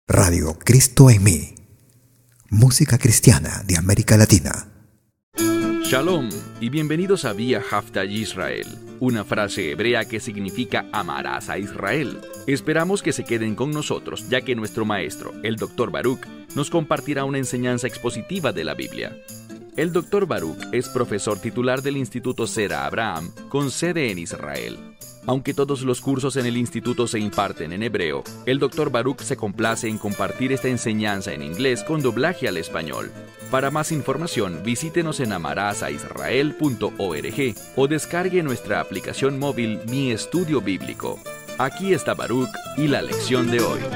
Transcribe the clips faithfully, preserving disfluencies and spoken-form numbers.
Radio Cristo en mí. Música cristiana de América Latina. Shalom y bienvenidos a Vía Haftaj Israel, una frase hebrea que significa amarás a Israel. Esperamos que se queden con nosotros, ya que nuestro maestro, el doctor Baruch, nos compartirá una enseñanza expositiva de la Biblia. El doctor Baruch es profesor titular del Instituto Zera Abraham, con sede en Israel. Aunque todos los cursos en el instituto se imparten en hebreo, el doctor Baruch se complace en compartir esta enseñanza en inglés con doblaje al español. Para más información, visítenos en amarasaisrael punto org o descargue nuestra aplicación móvil Mi Estudio Bíblico. Aquí está Baruch y la lección de hoy.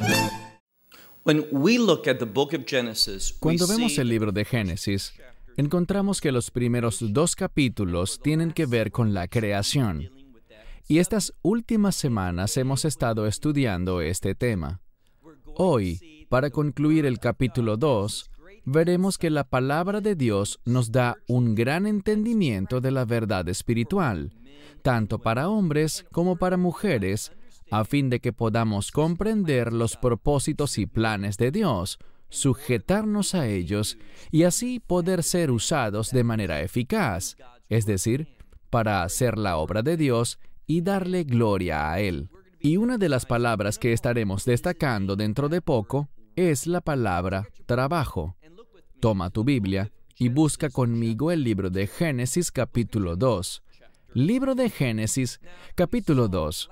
Cuando vemos el libro de Génesis, encontramos que los primeros dos capítulos tienen que ver con la creación. Y estas últimas semanas hemos estado estudiando este tema. Hoy, para concluir el capítulo dos, veremos que la palabra de Dios nos da un gran entendimiento de la verdad espiritual, tanto para hombres como para mujeres, a fin de que podamos comprender los propósitos y planes de Dios, sujetarnos a ellos y así poder ser usados de manera eficaz, es decir, para hacer la obra de Dios y darle gloria a Él. Y una de las palabras que estaremos destacando dentro de poco es la palabra trabajo. Toma tu Biblia y busca conmigo el libro de Génesis capítulo dos. Libro de Génesis capítulo dos.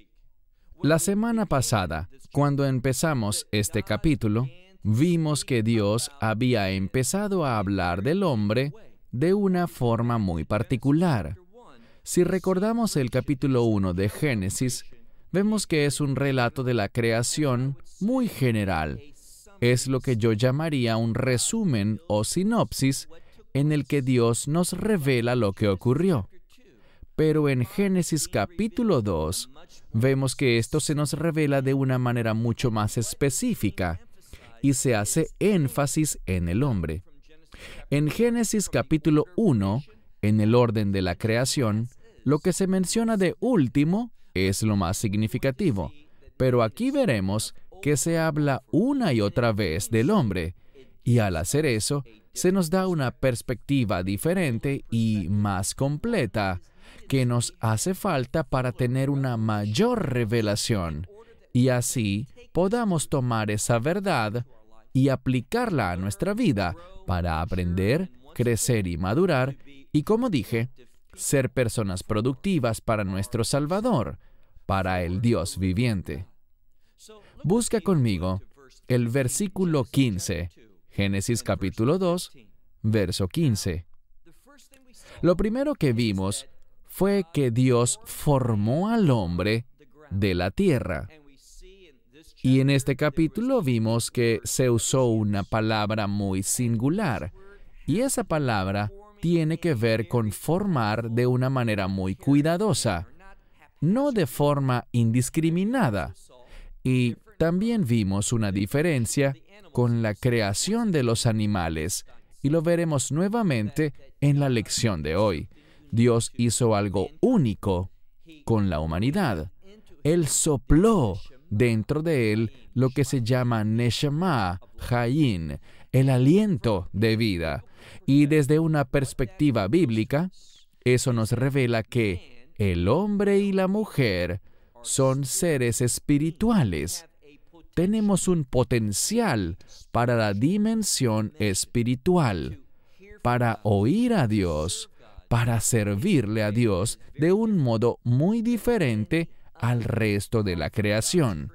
La semana pasada, cuando empezamos este capítulo, vimos que Dios había empezado a hablar del hombre de una forma muy particular. Si recordamos el capítulo uno de Génesis, vemos que es un relato de la creación muy general. Es lo que yo llamaría un resumen o sinopsis en el que Dios nos revela lo que ocurrió. Pero en Génesis capítulo dos, vemos que esto se nos revela de una manera mucho más específica y se hace énfasis en el hombre. En Génesis capítulo uno, en el orden de la creación, lo que se menciona de último es lo más significativo, pero aquí veremos que se habla una y otra vez del hombre, y al hacer eso, se nos da una perspectiva diferente y más completa, que nos hace falta para tener una mayor revelación, y así podamos tomar esa verdad y aplicarla a nuestra vida para aprender, crecer y madurar, y como dije, ser personas productivas para nuestro Salvador, para el Dios viviente. Busca conmigo el versículo quince, Génesis capítulo dos, verso quince. Lo primero que vimos fue que Dios formó al hombre de la tierra. Y en este capítulo vimos que se usó una palabra muy singular, y esa palabra tiene que ver con formar de una manera muy cuidadosa, no de forma indiscriminada. Y también vimos una diferencia con la creación de los animales, y lo veremos nuevamente en la lección de hoy. Dios hizo algo único con la humanidad. Él sopló dentro de él lo que se llama Neshama, Hayim, el aliento de vida. Y desde una perspectiva bíblica, eso nos revela que el hombre y la mujer son seres espirituales. Tenemos un potencial para la dimensión espiritual, para oír a Dios, para servirle a Dios de un modo muy diferente al resto de la creación.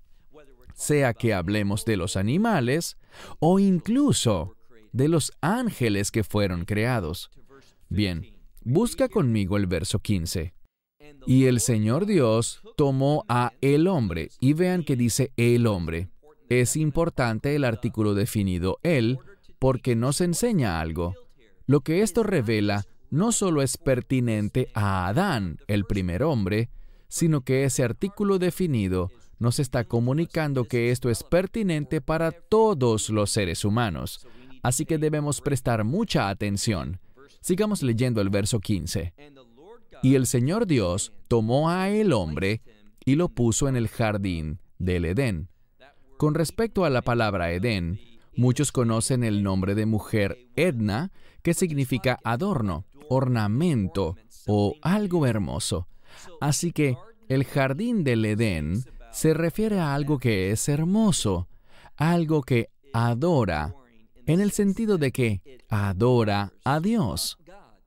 Sea que hablemos de los animales o incluso de los ángeles que fueron creados. Bien, busca conmigo el verso quince. Y el Señor Dios tomó a el hombre, y vean que dice el hombre. Es importante el artículo definido el, porque nos enseña algo. Lo que esto revela no solo es pertinente a Adán, el primer hombre, sino que ese artículo definido nos está comunicando que esto es pertinente para todos los seres humanos. Así que debemos prestar mucha atención. Sigamos leyendo el verso quince. Y el Señor Dios tomó a el hombre y lo puso en el jardín del Edén. Con respecto a la palabra Edén, muchos conocen el nombre de mujer Edna, que significa adorno, ornamento o algo hermoso. Así que el jardín del Edén se refiere a algo que es hermoso, algo que adora, en el sentido de que adora a Dios.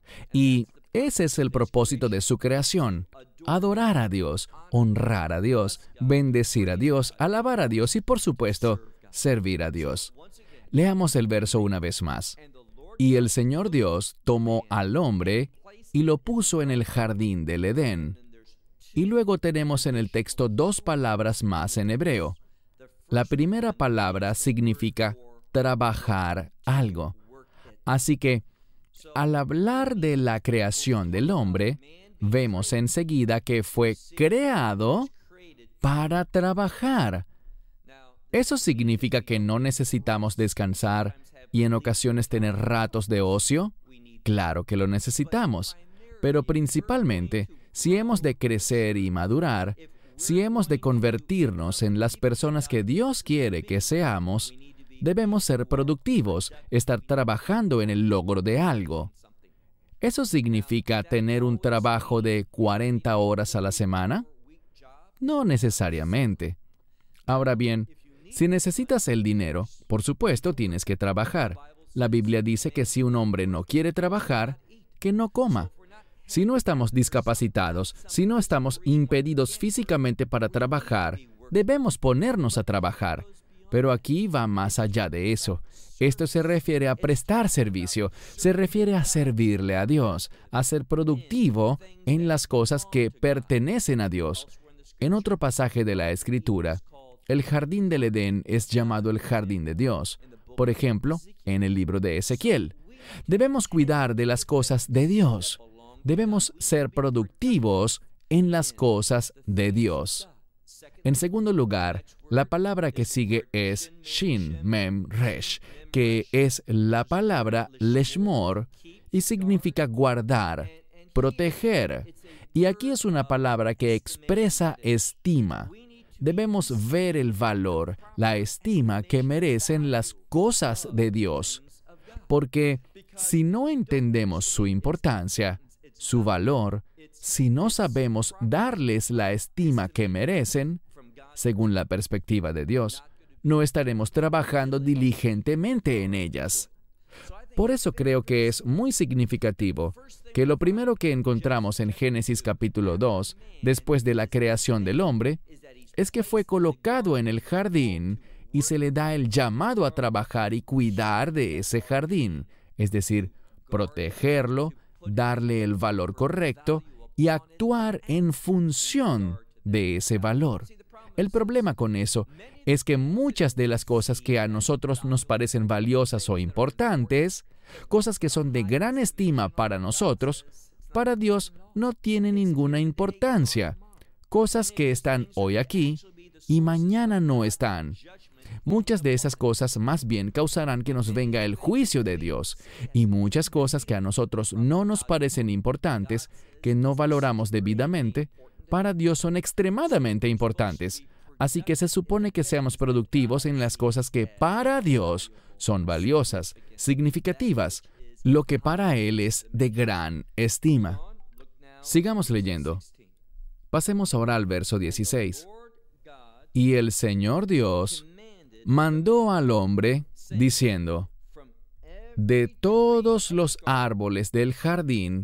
Y ese es el propósito de su creación: adorar a Dios, honrar a Dios, bendecir a Dios, alabar a Dios y, por supuesto, servir a Dios. Leamos el verso una vez más. Y el Señor Dios tomó al hombre y lo puso en el jardín del Edén. Y luego tenemos en el texto dos palabras más en hebreo. La primera palabra significa trabajar algo. Así que, al hablar de la creación del hombre, vemos enseguida que fue creado para trabajar. ¿Eso significa que no necesitamos descansar y en ocasiones tener ratos de ocio? Claro que lo necesitamos, pero principalmente, si hemos de crecer y madurar, si hemos de convertirnos en las personas que Dios quiere que seamos, debemos ser productivos, estar trabajando en el logro de algo. ¿Eso significa tener un trabajo de cuarenta horas a la semana? No necesariamente. Ahora bien, si necesitas el dinero, por supuesto tienes que trabajar. La Biblia dice que si un hombre no quiere trabajar, que no coma. Si no estamos discapacitados, si no estamos impedidos físicamente para trabajar, debemos ponernos a trabajar. Pero aquí va más allá de eso. Esto se refiere a prestar servicio, se refiere a servirle a Dios, a ser productivo en las cosas que pertenecen a Dios. En otro pasaje de la Escritura, el jardín del Edén es llamado el jardín de Dios. Por ejemplo, en el libro de Ezequiel. Debemos cuidar de las cosas de Dios. Debemos ser productivos en las cosas de Dios. En segundo lugar, la palabra que sigue es Shin Mem Resh, que es la palabra Leshmor y significa guardar, proteger. Y aquí es una palabra que expresa estima. Debemos ver el valor, la estima que merecen las cosas de Dios, porque si no entendemos su importancia, su valor, si no sabemos darles la estima que merecen, según la perspectiva de Dios, no estaremos trabajando diligentemente en ellas. Por eso creo que es muy significativo que lo primero que encontramos en Génesis capítulo dos, después de la creación del hombre, es que fue colocado en el jardín y se le da el llamado a trabajar y cuidar de ese jardín, es decir, protegerlo, darle el valor correcto y actuar en función de ese valor. El problema con eso es que muchas de las cosas que a nosotros nos parecen valiosas o importantes, cosas que son de gran estima para nosotros, para Dios no tienen ninguna importancia. Cosas que están hoy aquí y mañana no están. Muchas de esas cosas más bien causarán que nos venga el juicio de Dios. Y muchas cosas que a nosotros no nos parecen importantes, que no valoramos debidamente, para Dios son extremadamente importantes. Así que se supone que seamos productivos en las cosas que para Dios son valiosas, significativas, lo que para Él es de gran estima. Sigamos leyendo. Pasemos ahora al verso dieciséis. Y el Señor Dios mandó al hombre, diciendo, de todos los árboles del jardín,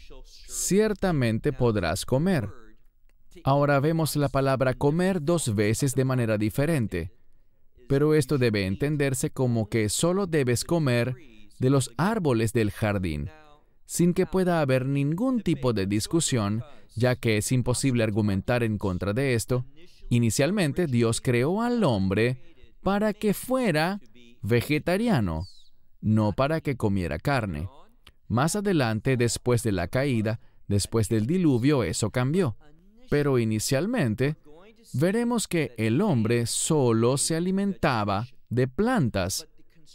ciertamente podrás comer. Ahora vemos la palabra comer dos veces de manera diferente, pero esto debe entenderse como que solo debes comer de los árboles del jardín, sin que pueda haber ningún tipo de discusión, ya que es imposible argumentar en contra de esto. Inicialmente, Dios creó al hombre para que fuera vegetariano, no para que comiera carne. Más adelante, después de la caída, después del diluvio, eso cambió. Pero inicialmente, veremos que el hombre solo se alimentaba de plantas.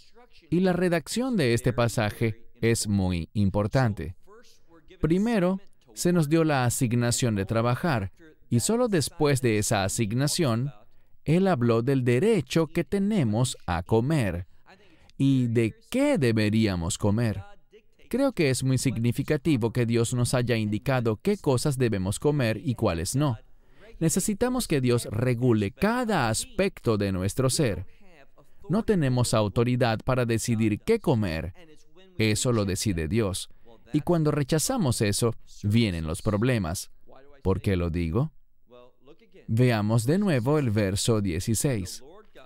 Y la redacción de este pasaje es muy importante. Primero, se nos dio la asignación de trabajar, y solo después de esa asignación, Él habló del derecho que tenemos a comer y de qué deberíamos comer. Creo que es muy significativo que Dios nos haya indicado qué cosas debemos comer y cuáles no. Necesitamos que Dios regule cada aspecto de nuestro ser. No tenemos autoridad para decidir qué comer. Eso lo decide Dios. Y cuando rechazamos eso, vienen los problemas. ¿Por qué lo digo? Veamos de nuevo el verso dieciséis.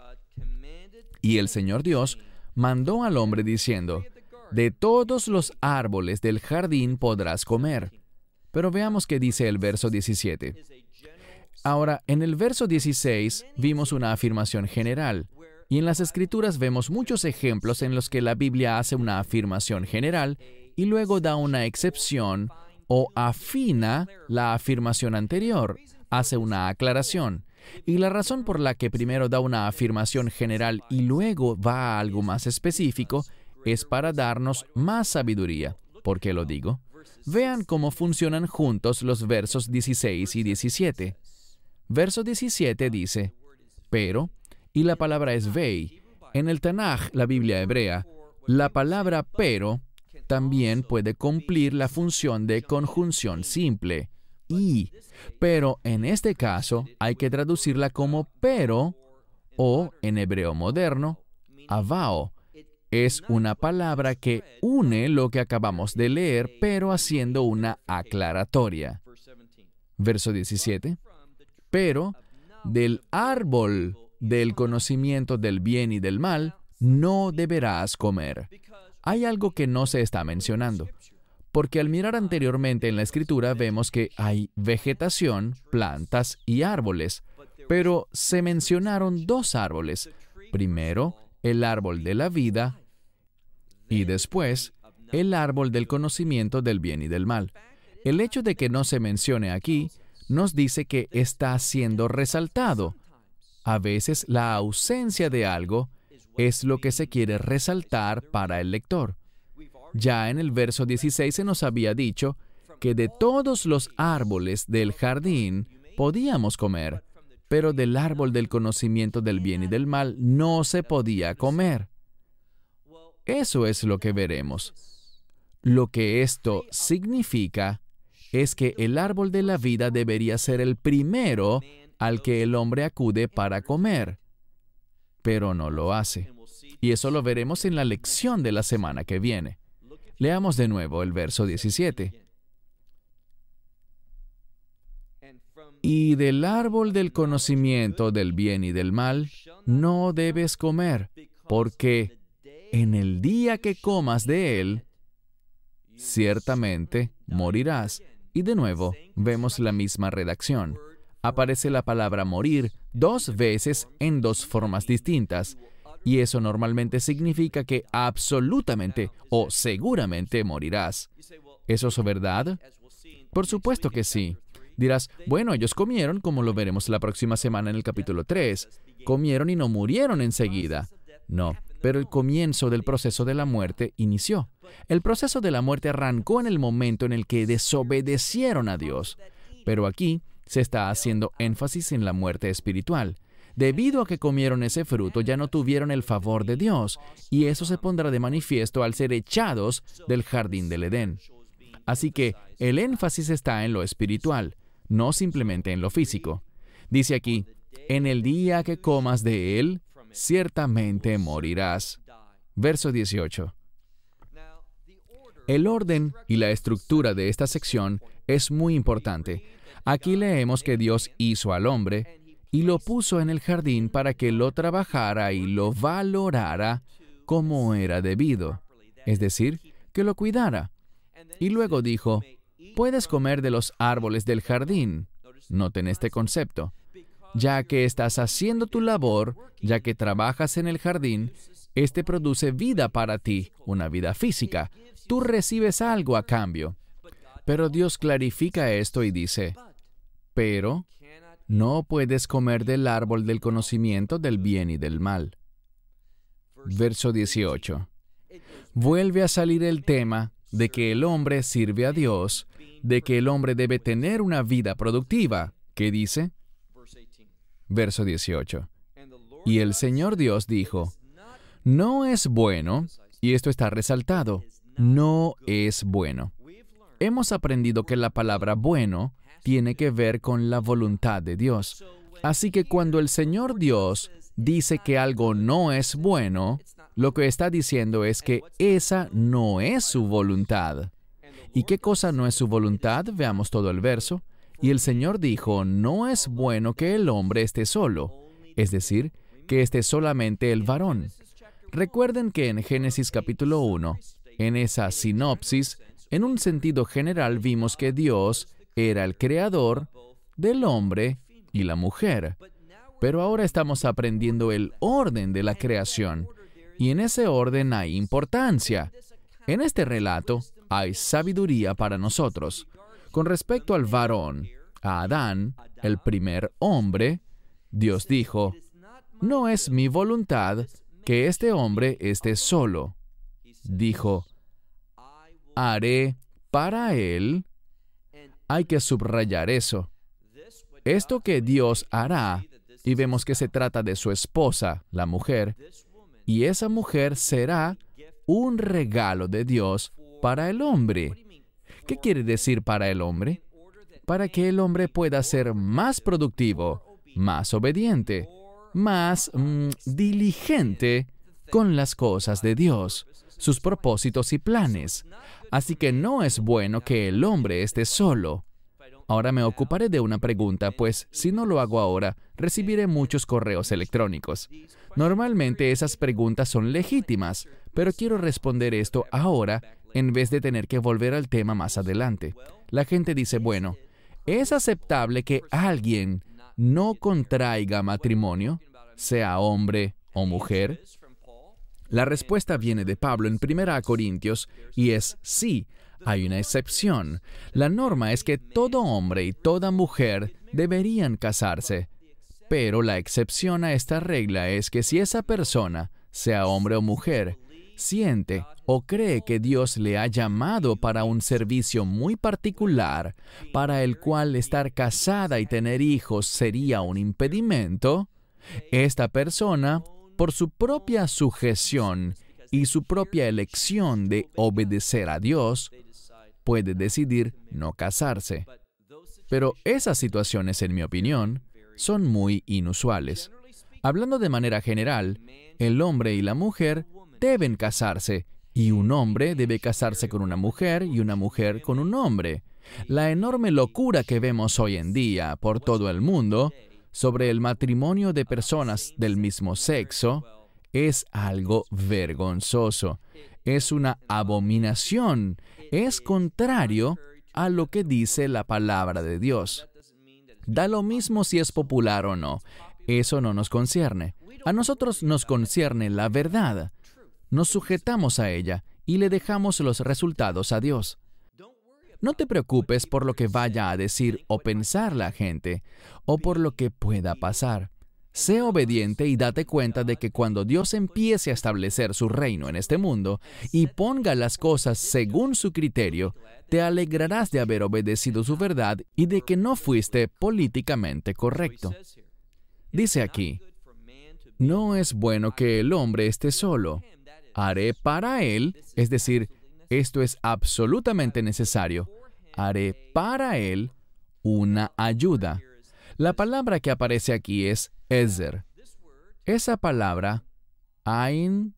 Y el Señor Dios mandó al hombre diciendo, de todos los árboles del jardín podrás comer. Pero veamos qué dice el verso diecisiete. Ahora, en el verso dieciséis vimos una afirmación general, y en las Escrituras vemos muchos ejemplos en los que la Biblia hace una afirmación general y luego da una excepción o afina la afirmación anterior, hace una aclaración. Y la razón por la que primero da una afirmación general y luego va a algo más específico es para darnos más sabiduría. ¿Por qué lo digo? Vean cómo funcionan juntos los versos dieciséis y diecisiete. Verso diecisiete dice, pero, y la palabra es vei. En el Tanaj, la Biblia hebrea, la palabra pero también puede cumplir la función de conjunción simple, y. Pero en este caso hay que traducirla como pero, o en hebreo moderno, avao. Es una palabra que une lo que acabamos de leer, pero haciendo una aclaratoria. Verso diecisiete. Pero del árbol del conocimiento del bien y del mal no deberás comer. Hay algo que no se está mencionando, porque al mirar anteriormente en la Escritura vemos que hay vegetación, plantas y árboles, pero se mencionaron dos árboles. Primero, el árbol de la vida y después, el árbol del conocimiento del bien y del mal. El hecho de que no se mencione aquí nos dice que está siendo resaltado. A veces la ausencia de algo es lo que se quiere resaltar para el lector. Ya en el verso dieciséis se nos había dicho que de todos los árboles del jardín podíamos comer, pero del árbol del conocimiento del bien y del mal no se podía comer. Eso es lo que veremos. Lo que esto significa es que el árbol de la vida debería ser el primero al que el hombre acude para comer, pero no lo hace. Y eso lo veremos en la lección de la semana que viene. Leamos de nuevo el verso diecisiete. Y del árbol del conocimiento del bien y del mal no debes comer, porque en el día que comas de él, ciertamente morirás. Y de nuevo, vemos la misma redacción. Aparece la palabra morir dos veces en dos formas distintas, y eso normalmente significa que absolutamente o seguramente morirás. ¿Es eso verdad? Por supuesto que sí. Dirás, bueno, ellos comieron, como lo veremos la próxima semana en el capítulo tres. Comieron y no murieron enseguida. No, pero el comienzo del proceso de la muerte inició. El proceso de la muerte arrancó en el momento en el que desobedecieron a Dios. Pero aquí se está haciendo énfasis en la muerte espiritual. Debido a que comieron ese fruto, ya no tuvieron el favor de Dios, y eso se pondrá de manifiesto al ser echados del jardín del Edén. Así que el énfasis está en lo espiritual, no simplemente en lo físico. Dice aquí, en el día que comas de él, ciertamente morirás. Verso dieciocho. El orden y la estructura de esta sección es muy importante. Aquí leemos que Dios hizo al hombre y lo puso en el jardín para que lo trabajara y lo valorara como era debido, es decir, que lo cuidara. Y luego dijo, puedes comer de los árboles del jardín. Noten este concepto. Ya que estás haciendo tu labor, ya que trabajas en el jardín, este produce vida para ti, una vida física. Tú recibes algo a cambio. Pero Dios clarifica esto y dice, pero no puedes comer del árbol del conocimiento del bien y del mal. Verso dieciocho. Vuelve a salir el tema de que el hombre sirve a Dios, de que el hombre debe tener una vida productiva. ¿Qué dice? verso dieciocho. Y el Señor Dios dijo, no es bueno, y esto está resaltado, no es bueno. Hemos aprendido que la palabra bueno tiene que ver con la voluntad de Dios. Así que cuando el Señor Dios dice que algo no es bueno, lo que está diciendo es que esa no es su voluntad. ¿Y qué cosa no es su voluntad? Veamos todo el verso. Y el Señor dijo, no es bueno que el hombre esté solo, es decir, que esté solamente el varón. Recuerden que en Génesis capítulo uno, en esa sinopsis, en un sentido general vimos que Dios era el creador del hombre y la mujer. Pero ahora estamos aprendiendo el orden de la creación, y en ese orden hay importancia. En este relato hay sabiduría para nosotros. Con respecto al varón, a Adán, el primer hombre, Dios dijo, no es mi voluntad que este hombre esté solo. Dijo, haré para él. Hay que subrayar eso. Esto que Dios hará, y vemos que se trata de su esposa, la mujer, y esa mujer será un regalo de Dios para el hombre. ¿Qué quiere decir para el hombre? Para que el hombre pueda ser más productivo, más obediente, más mm, diligente con las cosas de Dios, sus propósitos y planes. Así que no es bueno que el hombre esté solo. Ahora me ocuparé de una pregunta, pues si no lo hago ahora, recibiré muchos correos electrónicos. Normalmente esas preguntas son legítimas, pero quiero responder esto ahora en vez de tener que volver al tema más adelante. La gente dice, bueno, ¿es aceptable que alguien no contraiga matrimonio, sea hombre o mujer? La respuesta viene de Pablo en Primera Corintios y es sí. Hay una excepción. La norma es que todo hombre y toda mujer deberían casarse. Pero la excepción a esta regla es que si esa persona, sea hombre o mujer, siente o cree que Dios le ha llamado para un servicio muy particular, para el cual estar casada y tener hijos sería un impedimento, esta persona, por su propia sujeción y su propia elección de obedecer a Dios, puede decidir no casarse. Pero esas situaciones, en mi opinión, son muy inusuales. Hablando de manera general, el hombre y la mujer deben casarse, y un hombre debe casarse con una mujer y una mujer con un hombre. La enorme locura que vemos hoy en día por todo el mundo sobre el matrimonio de personas del mismo sexo es algo vergonzoso. Es una abominación. Es contrario a lo que dice la palabra de Dios. Da lo mismo si es popular o no. Eso no nos concierne. A nosotros nos concierne la verdad. Nos sujetamos a ella y le dejamos los resultados a Dios. No te preocupes por lo que vaya a decir o pensar la gente, o por lo que pueda pasar. Sé obediente y date cuenta de que cuando Dios empiece a establecer su reino en este mundo y ponga las cosas según su criterio, te alegrarás de haber obedecido su verdad y de que no fuiste políticamente correcto. Dice aquí, no es bueno que el hombre esté solo. Haré para él, es decir, esto es absolutamente necesario. Haré para él una ayuda. La palabra que aparece aquí es Ezer. Esa palabra, Ain,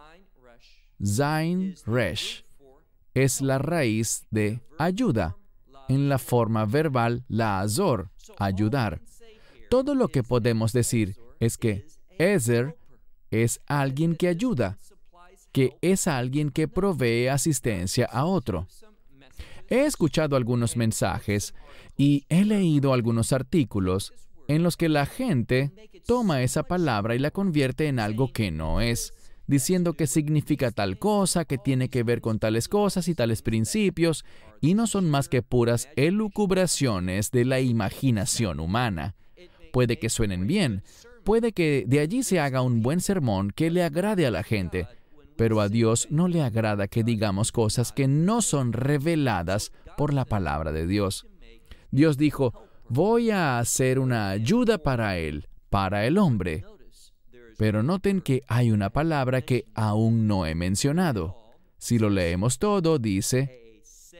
Zain, Resh, es la raíz de ayuda. En la forma verbal, la azor, ayudar. Todo lo que podemos decir es que Ezer es alguien que ayuda, que es alguien que provee asistencia a otro. He escuchado algunos mensajes y he leído algunos artículos en los que la gente toma esa palabra y la convierte en algo que no es, diciendo que significa tal cosa, que tiene que ver con tales cosas y tales principios, y no son más que puras elucubraciones de la imaginación humana. Puede que suenen bien, puede que de allí se haga un buen sermón que le agrade a la gente, pero a Dios no le agrada que digamos cosas que no son reveladas por la palabra de Dios. Dios dijo, voy a hacer una ayuda para él, para el hombre. Pero noten que hay una palabra que aún no he mencionado. Si lo leemos todo, dice,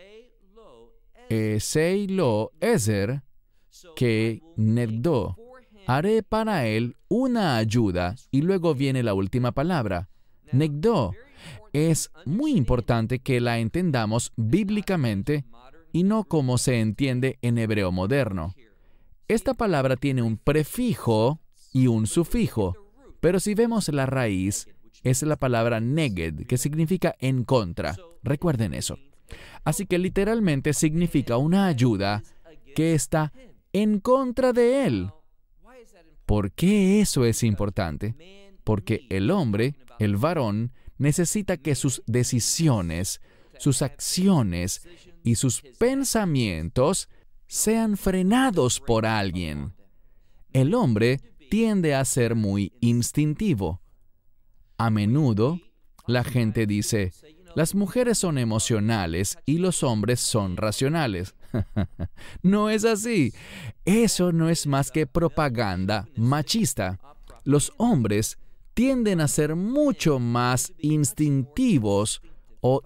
Esei lo ezer, que negdo. Haré para él una ayuda, y luego viene la última palabra, negdo. Es muy importante que la entendamos bíblicamente y no como se entiende en hebreo moderno. Esta palabra tiene un prefijo y un sufijo, pero si vemos la raíz, es la palabra neged, que significa en contra. Recuerden eso. Así que literalmente significa una ayuda que está en contra de él. ¿Por qué eso es importante? Porque el hombre, el varón, necesita que sus decisiones, sus acciones y sus pensamientos sean frenados por alguien. El hombre tiende a ser muy instintivo. A menudo, la gente dice, las mujeres son emocionales y los hombres son racionales. No es así. Eso no es más que propaganda machista. Los hombres tienden a ser mucho más instintivos o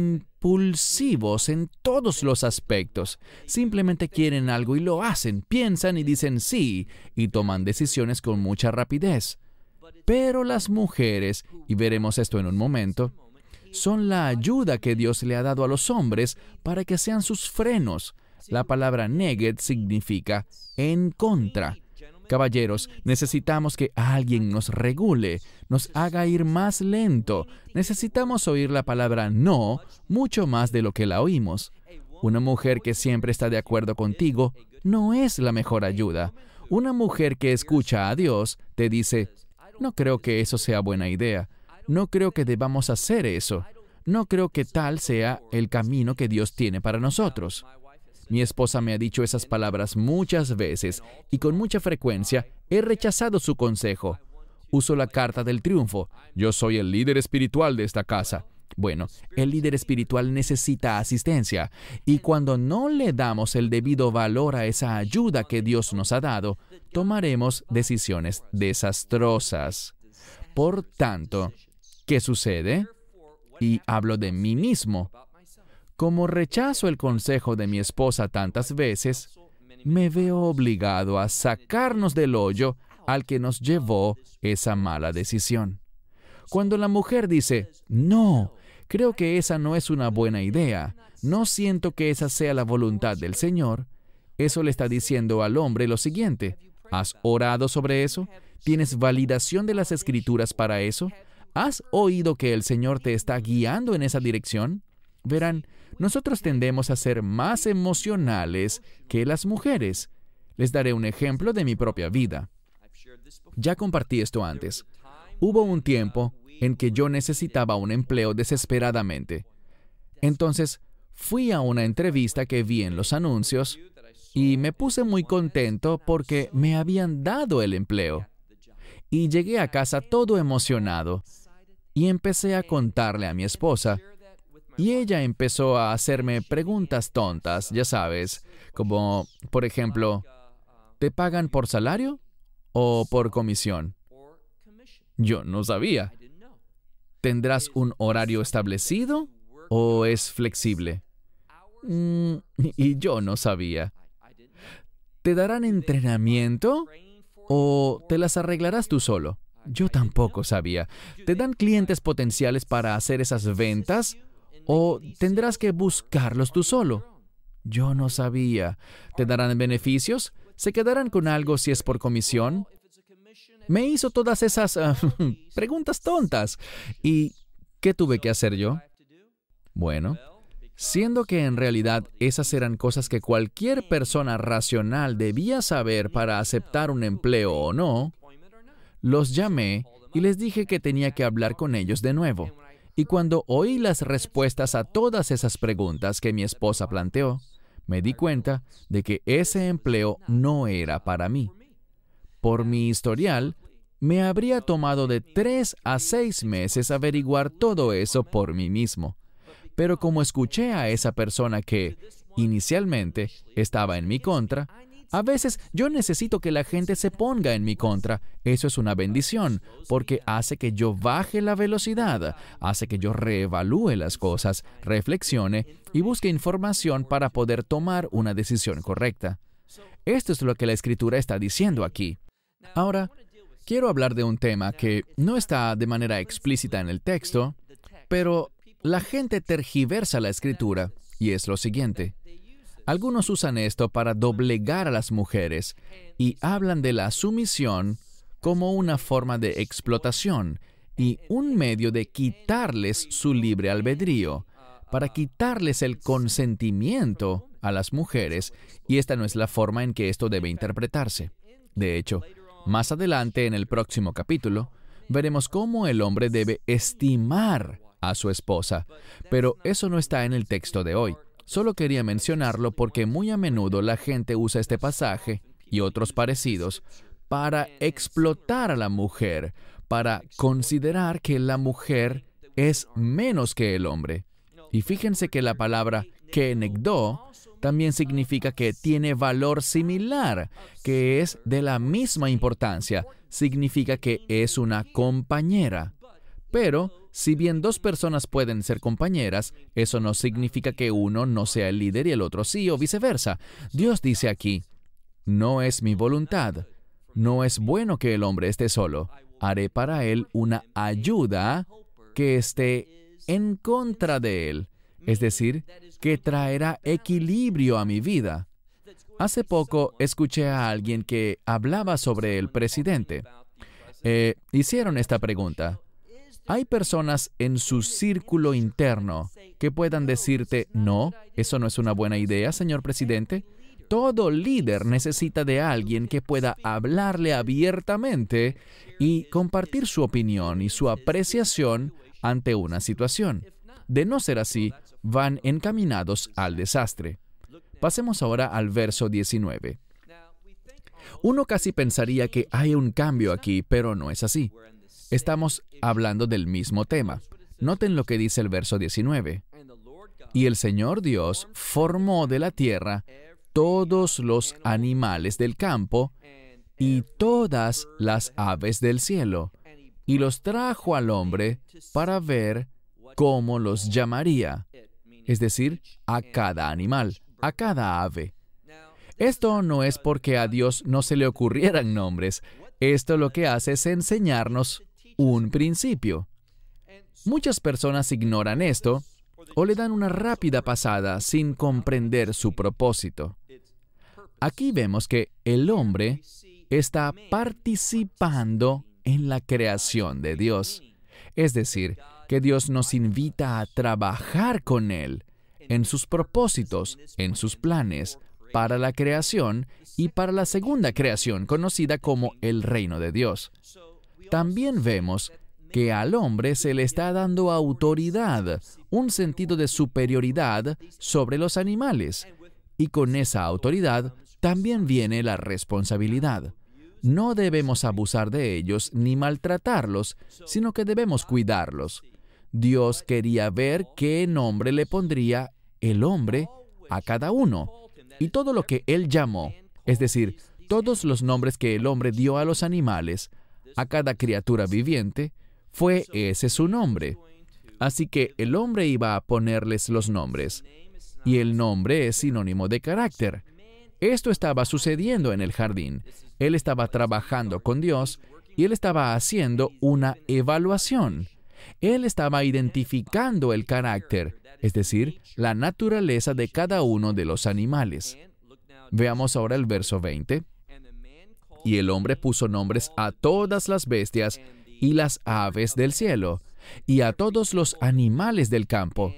impulsivos en todos los aspectos. Simplemente quieren algo y lo hacen, piensan y dicen sí, y toman decisiones con mucha rapidez. Pero las mujeres, y veremos esto en un momento, son la ayuda que Dios le ha dado a los hombres para que sean sus frenos. La palabra neged significa en contra. Caballeros, necesitamos que alguien nos regule, nos haga ir más lento. Necesitamos oír la palabra no mucho más de lo que la oímos. Una mujer que siempre está de acuerdo contigo no es la mejor ayuda. Una mujer que escucha a Dios te dice, no creo que eso sea buena idea. No creo que debamos hacer eso. No creo que tal sea el camino que Dios tiene para nosotros. Mi esposa me ha dicho esas palabras muchas veces y con mucha frecuencia he rechazado su consejo. Uso la carta del triunfo. Yo soy el líder espiritual de esta casa. Bueno, el líder espiritual necesita asistencia y cuando no le damos el debido valor a esa ayuda que Dios nos ha dado, tomaremos decisiones desastrosas. Por tanto, ¿qué sucede? Y hablo de mí mismo. Como rechazo el consejo de mi esposa tantas veces, me veo obligado a sacarnos del hoyo al que nos llevó esa mala decisión. Cuando la mujer dice, no, creo que esa no es una buena idea, no siento que esa sea la voluntad del Señor, eso le está diciendo al hombre lo siguiente, ¿has orado sobre eso? ¿Tienes validación de las Escrituras para eso? ¿Has oído que el Señor te está guiando en esa dirección? Verán, nosotros tendemos a ser más emocionales que las mujeres. Les daré un ejemplo de mi propia vida. Ya compartí esto antes. Hubo un tiempo en que yo necesitaba un empleo desesperadamente. Entonces, fui a una entrevista que vi en los anuncios y me puse muy contento porque me habían dado el empleo. Y llegué a casa todo emocionado y empecé a contarle a mi esposa. Y ella empezó a hacerme preguntas tontas, ya sabes, como, por ejemplo, ¿te pagan por salario o por comisión? Yo no sabía. ¿Tendrás un horario establecido o es flexible? Mm, y yo no sabía. ¿Te darán entrenamiento o te las arreglarás tú solo? Yo tampoco sabía. ¿Te dan clientes potenciales para hacer esas ventas? ¿O tendrás que buscarlos tú solo? Yo no sabía. ¿Te darán beneficios? ¿Se quedarán con algo si es por comisión? Me hizo todas esas uh, preguntas tontas. ¿Y qué tuve que hacer yo? Bueno, siendo que en realidad esas eran cosas que cualquier persona racional debía saber para aceptar un empleo o no, los llamé y les dije que tenía que hablar con ellos de nuevo. Y cuando oí las respuestas a todas esas preguntas que mi esposa planteó, me di cuenta de que ese empleo no era para mí. Por mi historial, me habría tomado de tres a seis meses averiguar todo eso por mí mismo. Pero como escuché a esa persona que, inicialmente, estaba en mi contra, A veces yo necesito que la gente se ponga en mi contra. Eso es una bendición, porque hace que yo baje la velocidad, hace que yo reevalúe las cosas, reflexione y busque información para poder tomar una decisión correcta. Esto es lo que la Escritura está diciendo aquí. Ahora, quiero hablar de un tema que no está de manera explícita en el texto, pero la gente tergiversa la Escritura, y es lo siguiente. Algunos usan esto para doblegar a las mujeres y hablan de la sumisión como una forma de explotación y un medio de quitarles su libre albedrío, para quitarles el consentimiento a las mujeres, y esta no es la forma en que esto debe interpretarse. De hecho, más adelante en el próximo capítulo, veremos cómo el hombre debe estimar a su esposa, pero eso no está en el texto de hoy. Solo quería mencionarlo porque muy a menudo la gente usa este pasaje y otros parecidos para explotar a la mujer, para considerar que la mujer es menos que el hombre. Y fíjense que la palabra kenegdo también significa que tiene valor similar, que es de la misma importancia. Significa que es una compañera. Pero, si bien dos personas pueden ser compañeras, eso no significa que uno no sea el líder y el otro sí, o viceversa. Dios dice aquí, no es mi voluntad, no es bueno que el hombre esté solo. Haré para él una ayuda que esté en contra de él, es decir, que traerá equilibrio a mi vida. Hace poco escuché a alguien que hablaba sobre el presidente. Eh, hicieron esta pregunta. ¿Hay personas en su círculo interno que puedan decirte, no, eso no es una buena idea, señor presidente? Todo líder necesita de alguien que pueda hablarle abiertamente y compartir su opinión y su apreciación ante una situación. De no ser así, van encaminados al desastre. Pasemos ahora al verso diecinueve. Uno casi pensaría que hay un cambio aquí, pero no es así. Estamos hablando del mismo tema. Noten lo que dice el verso diecinueve. Y el Señor Dios formó de la tierra todos los animales del campo y todas las aves del cielo, y los trajo al hombre para ver cómo los llamaría, es decir, a cada animal, a cada ave. Esto no es porque a Dios no se le ocurrieran nombres. Esto lo que hace es enseñarnos un principio. Muchas personas ignoran esto o le dan una rápida pasada sin comprender su propósito. Aquí vemos que el hombre está participando en la creación de Dios. Es decir, que Dios nos invita a trabajar con Él en sus propósitos, en sus planes, para la creación y para la segunda creación, conocida como el reino de Dios. También vemos que al hombre se le está dando autoridad, un sentido de superioridad sobre los animales. Y con esa autoridad también viene la responsabilidad. No debemos abusar de ellos ni maltratarlos, sino que debemos cuidarlos. Dios quería ver qué nombre le pondría el hombre a cada uno. Y todo lo que Él llamó, es decir, todos los nombres que el hombre dio a los animales, a cada criatura viviente, fue ese su nombre. Así que el hombre iba a ponerles los nombres. Y el nombre es sinónimo de carácter. Esto estaba sucediendo en el jardín. Él estaba trabajando con Dios y él estaba haciendo una evaluación. Él estaba identificando el carácter, es decir, la naturaleza de cada uno de los animales. Veamos ahora el verso veinte. Y el hombre puso nombres a todas las bestias y las aves del cielo, y a todos los animales del campo.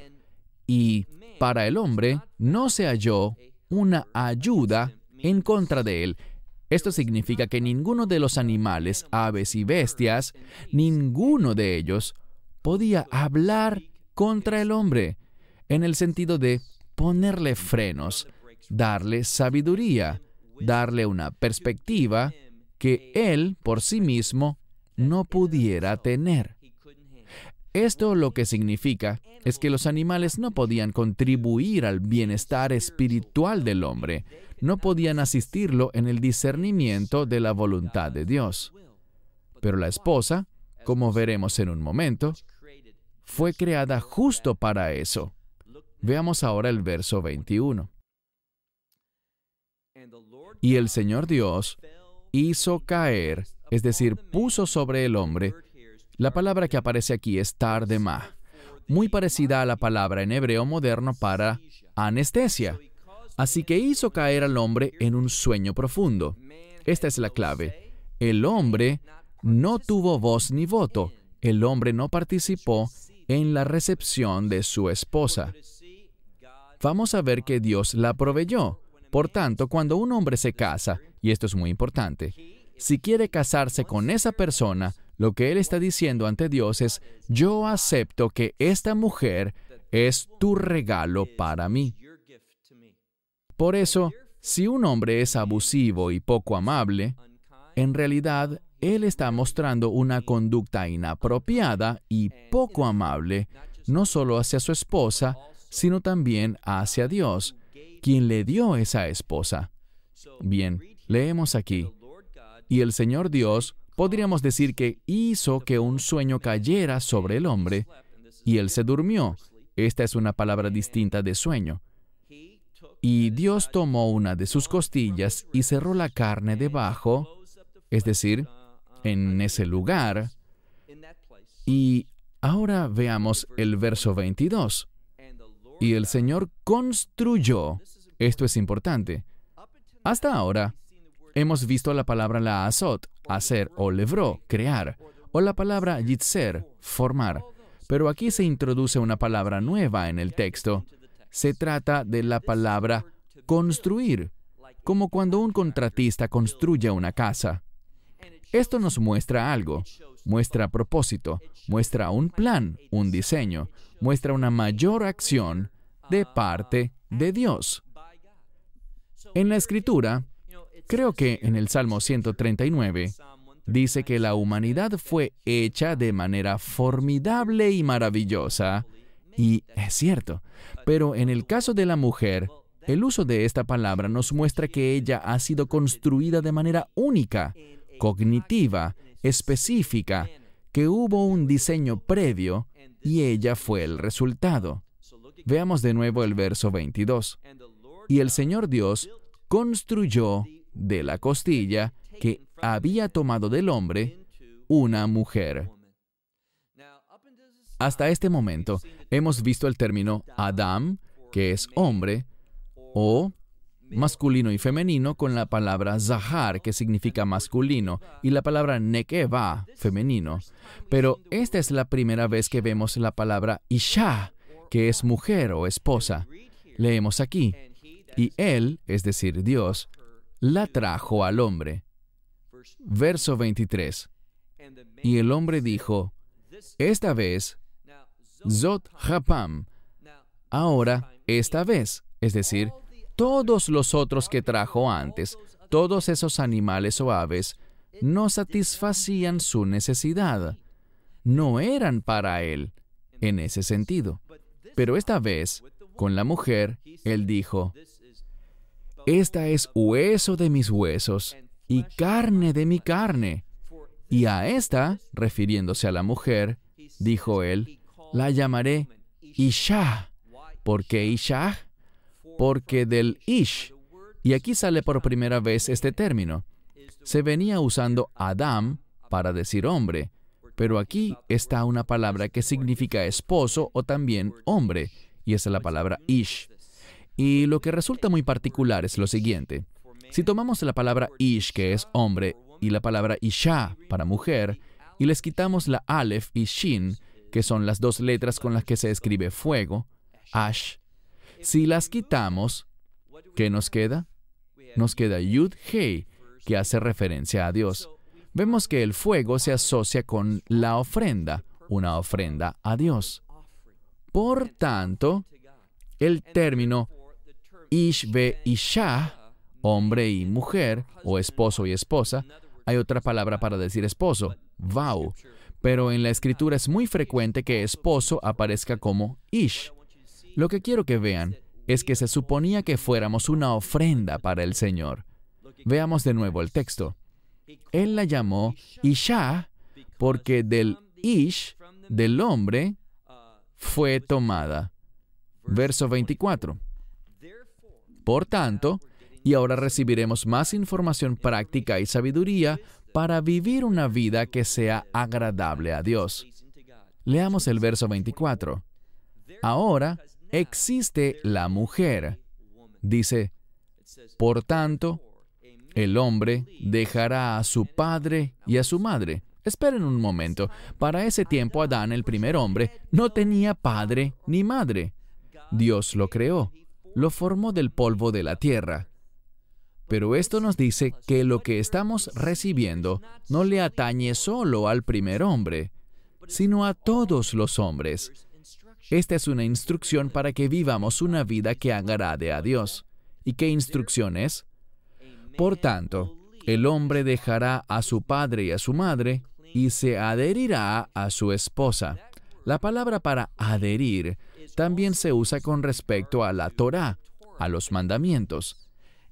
Y para el hombre no se halló una ayuda en contra de él. Esto significa que ninguno de los animales, aves y bestias, ninguno de ellos podía hablar contra el hombre, en el sentido de ponerle frenos, darle sabiduría, darle una perspectiva que él por sí mismo no pudiera tener. Esto lo que significa es que los animales no podían contribuir al bienestar espiritual del hombre, no podían asistirlo en el discernimiento de la voluntad de Dios. Pero la esposa, como veremos en un momento, fue creada justo para eso. Veamos ahora el verso veintiuno. Y el Señor Dios hizo caer, es decir, puso sobre el hombre. La palabra que aparece aquí es tardemah, muy parecida a la palabra en hebreo moderno para anestesia. Así que hizo caer al hombre en un sueño profundo. Esta es la clave. El hombre no tuvo voz ni voto. El hombre no participó en la recepción de su esposa. Vamos a ver que Dios la proveyó. Por tanto, cuando un hombre se casa, y esto es muy importante, si quiere casarse con esa persona, lo que él está diciendo ante Dios es: yo acepto que esta mujer es tu regalo para mí. Por eso, si un hombre es abusivo y poco amable, en realidad, él está mostrando una conducta inapropiada y poco amable, no solo hacia su esposa, sino también hacia Dios, quien le dio esa esposa. Bien, leemos aquí. Y el Señor Dios, podríamos decir que hizo que un sueño cayera sobre el hombre, y él se durmió. Esta es una palabra distinta de sueño. Y Dios tomó una de sus costillas y cerró la carne debajo, es decir, en ese lugar. Y ahora veamos el verso veintidós. Y el Señor construyó. Esto es importante. Hasta ahora, hemos visto la palabra la'asot, hacer, o levró, crear, o la palabra yitzer, formar. Pero aquí se introduce una palabra nueva en el texto. Se trata de la palabra construir, como cuando un contratista construye una casa. Esto nos muestra algo, muestra propósito, muestra un plan, un diseño, muestra una mayor acción de parte de Dios. En la Escritura, creo que en el Salmo ciento treinta y nueve, dice que la humanidad fue hecha de manera formidable y maravillosa, y es cierto, pero en el caso de la mujer, el uso de esta palabra nos muestra que ella ha sido construida de manera única, cognitiva, específica, que hubo un diseño previo y ella fue el resultado. Veamos de nuevo el verso veintidós. Y el Señor Dios construyó de la costilla que había tomado del hombre una mujer. Hasta este momento hemos visto el término Adam, que es hombre, o masculino y femenino, con la palabra Zahar, que significa masculino, y la palabra Nekeva, femenino. Pero esta es la primera vez que vemos la palabra Isha, que es mujer o esposa. Leemos aquí. Y él, es decir, Dios, la trajo al hombre. Verso veintitrés. Y el hombre dijo: esta vez, Zot Hapam, ahora, esta vez, es decir, todos los otros que trajo antes, todos esos animales o aves, no satisfacían su necesidad. No eran para él, en ese sentido. Pero esta vez, con la mujer, él dijo: esta es hueso de mis huesos y carne de mi carne. Y a esta, refiriéndose a la mujer, dijo él, la llamaré Isha. ¿Por qué Isha? Porque del Ish. Y aquí sale por primera vez este término. Se venía usando Adam para decir hombre, pero aquí está una palabra que significa esposo o también hombre, y es la palabra Ish. Y lo que resulta muy particular es lo siguiente. Si tomamos la palabra Ish, que es hombre, y la palabra Isha, para mujer, y les quitamos la Aleph y Shin, que son las dos letras con las que se escribe fuego, Ash, si las quitamos, ¿qué nos queda? Nos queda Yud Hei, que hace referencia a Dios. Vemos que el fuego se asocia con la ofrenda, una ofrenda a Dios. Por tanto, el término Ish ve Isha, hombre y mujer, o esposo y esposa, hay otra palabra para decir esposo, Vau. pero en la Escritura es muy frecuente que esposo aparezca como ish. Lo que quiero que vean es que se suponía que fuéramos una ofrenda para el Señor. Veamos de nuevo el texto. Él la llamó Isha porque del ish, del hombre, fue tomada. Verso veinticuatro. Por tanto, y ahora recibiremos más información práctica y sabiduría para vivir una vida que sea agradable a Dios. Leamos el verso veinticuatro. Ahora existe la mujer. Dice, por tanto, el hombre dejará a su padre y a su madre. Esperen un momento. Para ese tiempo, Adán, el primer hombre, no tenía padre ni madre. Dios lo creó, lo formó del polvo de la tierra. Pero esto nos dice que lo que estamos recibiendo no le atañe solo al primer hombre, sino a todos los hombres. Esta es una instrucción para que vivamos una vida que agrade a Dios. ¿Y qué instrucción es? Por tanto, el hombre dejará a su padre y a su madre y se adherirá a su esposa. La palabra para adherir también se usa con respecto a la Torá, a los mandamientos.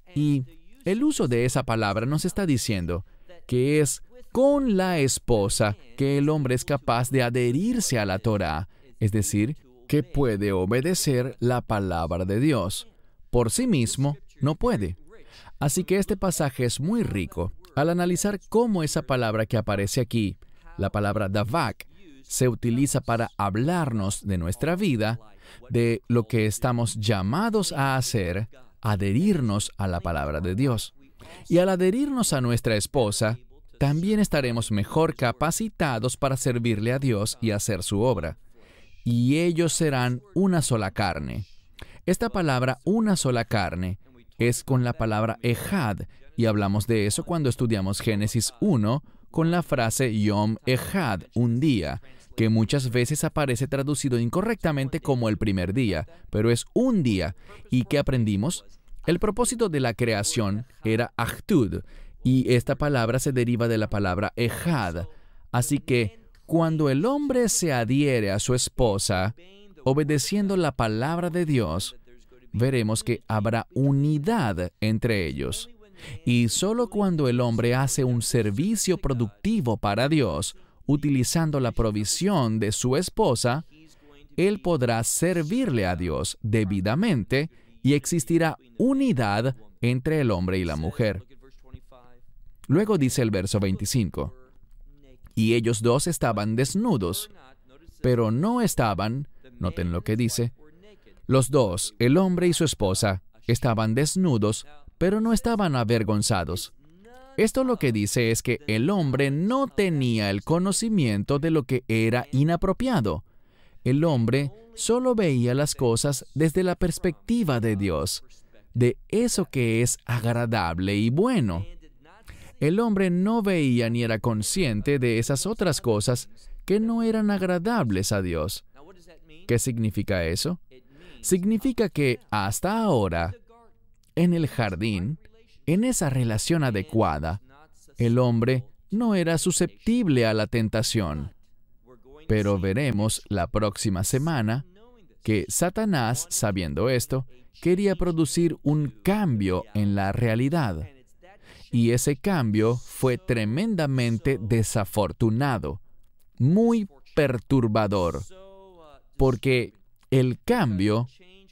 Y el uso de esa palabra nos está diciendo que es con la esposa que el hombre es capaz de adherirse a la Torá, es decir, que puede obedecer la palabra de Dios. Por sí mismo, no puede. Así que este pasaje es muy rico al analizar cómo esa palabra que aparece aquí, la palabra davak, se utiliza para hablarnos de nuestra vida, de lo que estamos llamados a hacer, adherirnos a la palabra de Dios. Y al adherirnos a nuestra esposa, también estaremos mejor capacitados para servirle a Dios y hacer su obra. Y ellos serán una sola carne. Esta palabra, una sola carne, es con la palabra ejad, y hablamos de eso cuando estudiamos Génesis uno, con la frase Yom Ejad, un día, que muchas veces aparece traducido incorrectamente como el primer día, pero es un día. ¿Y qué aprendimos? El propósito de la creación era Achtud, y esta palabra se deriva de la palabra Ejad. Así que, cuando el hombre se adhiere a su esposa, obedeciendo la palabra de Dios, veremos que habrá unidad entre ellos. Y solo cuando el hombre hace un servicio productivo para Dios, utilizando la provisión de su esposa, él podrá servirle a Dios debidamente y existirá unidad entre el hombre y la mujer. Luego dice el verso veinticinco, y ellos dos estaban desnudos, pero no estaban, noten lo que dice, los dos, el hombre y su esposa, estaban desnudos, pero no estaban avergonzados. Esto lo que dice es que el hombre no tenía el conocimiento de lo que era inapropiado. El hombre solo veía las cosas desde la perspectiva de Dios, de eso que es agradable y bueno. El hombre no veía ni era consciente de esas otras cosas que no eran agradables a Dios. ¿Qué significa eso? Significa que hasta ahora, en el jardín, en esa relación adecuada, el hombre no era susceptible a la tentación. Pero veremos la próxima semana que Satanás, sabiendo esto, quería producir un cambio en la realidad. Y ese cambio fue tremendamente desafortunado, muy perturbador, porque el cambio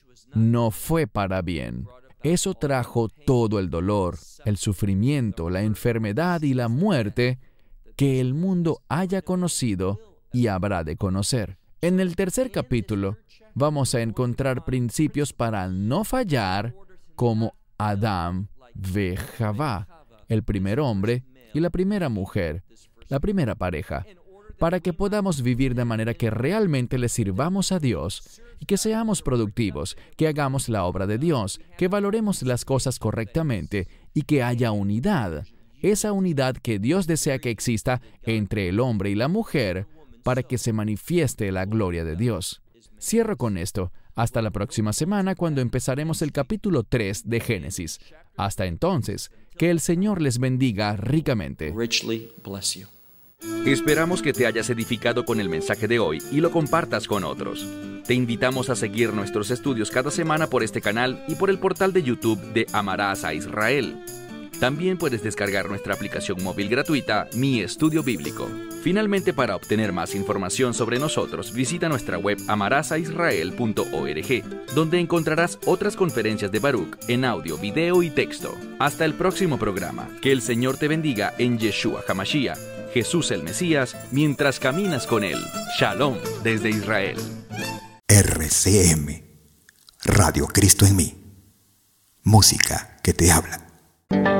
no fue para bien. Eso trajo todo el dolor, el sufrimiento, la enfermedad y la muerte que el mundo haya conocido y habrá de conocer. En el tercer capítulo vamos a encontrar principios para no fallar como Adán ve Javá, el primer hombre y la primera mujer, la primera pareja, para que podamos vivir de manera que realmente le sirvamos a Dios y que seamos productivos, que hagamos la obra de Dios, que valoremos las cosas correctamente y que haya unidad, esa unidad que Dios desea que exista entre el hombre y la mujer para que se manifieste la gloria de Dios. Cierro con esto. Hasta la próxima semana cuando empezaremos el capítulo tres de Génesis. Hasta entonces, que el Señor les bendiga ricamente. richly bless you. Esperamos que te hayas edificado con el mensaje de hoy y lo compartas con otros. Te invitamos a seguir nuestros estudios cada semana por este canal y por el portal de YouTube de Amarás a Israel. También puedes descargar nuestra aplicación móvil gratuita, Mi Estudio Bíblico. Finalmente, para obtener más información sobre nosotros, visita nuestra web amarás a israel punto org, donde encontrarás otras conferencias de Baruch en audio, video y texto. Hasta el próximo programa. Que el Señor te bendiga en Yeshua HaMashiach, Jesús el Mesías, mientras caminas con Él. Shalom desde Israel. R C M, Radio Cristo en mí. Música que te habla.